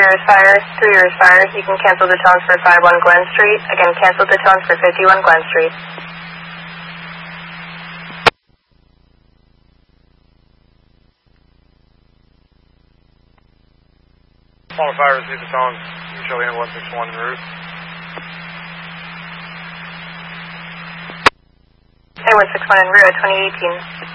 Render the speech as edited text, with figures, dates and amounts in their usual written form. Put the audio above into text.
Osiris, 3 Osiris. You can cancel the tones for 51 Glen Street. Again, cancel the tones for 51 Glen Street. Paul Osiris, need the tones. You show in 161 en route. A161 en route, 2018.